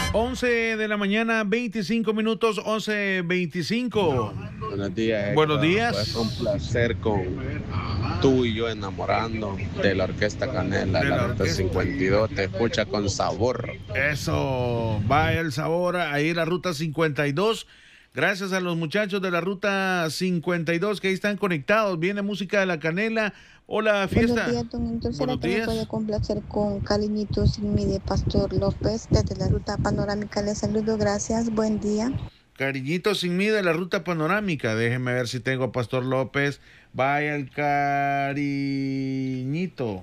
11 de la mañana, 25 minutos, 11:25. Buenos días, Héctor. Buenos días. Pues un placer con tú y yo enamorando de la Orquesta Canela, la Ruta 52. Te escucha con sabor. Eso, vaya el sabor ahí la Ruta 52. Gracias a los muchachos de la Ruta 52 que ahí están conectados. Viene música de la Canela. Hola, fiesta. Buenos días, don Héctor. ¿Será Buenos que me días. puede complacer con Cariñito Sin Mí de Pastor López desde la Ruta Panorámica? Les saludo, gracias, buen día. Cariñito Sin Mí de la Ruta Panorámica. Déjeme ver si tengo a Pastor López. Vaya el cariñito.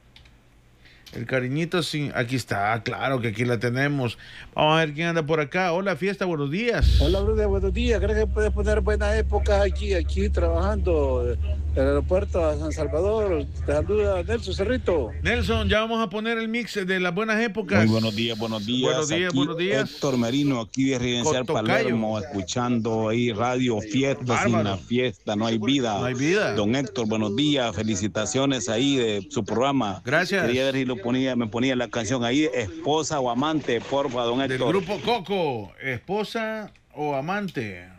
El cariñito sin... Aquí está, claro que aquí la tenemos. Vamos a ver quién anda por acá. Hola, fiesta, buenos días. Hola, Bruno, buenos días. ¿Crees que puedes poner buena época aquí trabajando del aeropuerto a San Salvador? Te saluda Nelson Cerrito. Nelson, ya vamos a poner el mix de las buenas épocas. Muy buenos días, buenos días. Buenos días, aquí buenos días. Héctor Merino, aquí de Residencial Con Tocayo. Palermo, escuchando ahí radio Fiesta. Bárbaro. Sin la fiesta no hay vida. No hay vida. Don Héctor, buenos días, felicitaciones ahí de su programa. Gracias. Quería ver si me ponía la canción ahí, esposa o amante, porfa, don Del Héctor. grupo Coco, esposa o amante.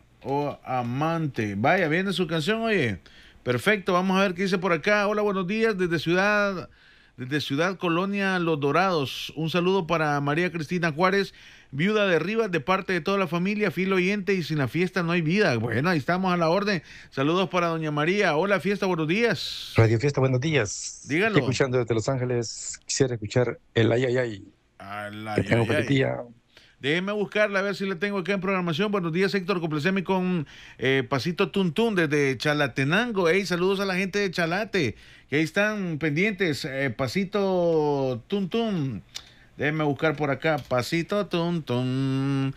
Vaya, viene su canción, oye. Perfecto, vamos a ver qué dice por acá. Hola, buenos días, desde Ciudad Colonia Los Dorados. Un saludo para María Cristina Juárez, viuda de Rivas, de parte de toda la familia, fiel oyente, y sin la fiesta no hay vida. Bueno, ahí estamos a la orden. Saludos para doña María. Hola, fiesta, buenos días. Radio Fiesta, buenos días. Dígalo. Estoy escuchando desde Los Ángeles. Quisiera escuchar el ay, ay, ay. Que tengo feliz día. Déjeme buscarla a ver si la tengo acá en programación. Buenos días, Héctor. Complaceme con Pasito Tun Tun desde Chalatenango. Hey, saludos a la gente de Chalate, que ahí están pendientes. Pasito Tun Tun. Déjeme buscar por acá. Pasito Tun Tun.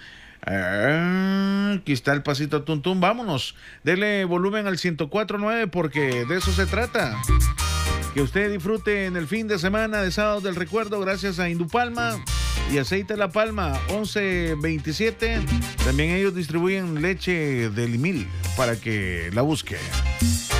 Aquí está el Pasito Tun Tun. Vámonos. Dele volumen al 104.9 porque de eso se trata. Que usted disfrute en el fin de semana de Sábado del Recuerdo gracias a Indupalma y Aceite La Palma 1127. También ellos distribuyen leche de Limil para que la busque.